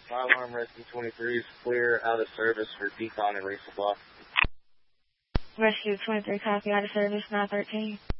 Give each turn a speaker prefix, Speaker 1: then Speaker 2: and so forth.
Speaker 1: My alarm Rescue 23 is clear out of service for decon and resupply.
Speaker 2: Rescue 23, copy, out of service, 913.